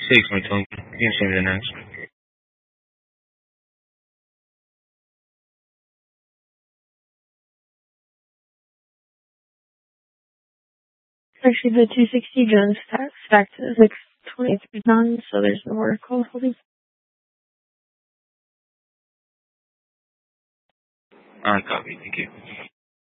6, my tongue. You can send me the next. Actually, the 260 Jones stacked is like 23 pounds, so there's no more call holding. Alright, copy. Thank you.